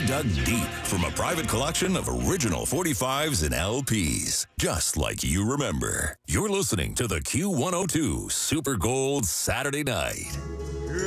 dug deep from a private collection of original 45s and LPs, just like you remember. You're listening to the Q102 Super Gold Saturday Night.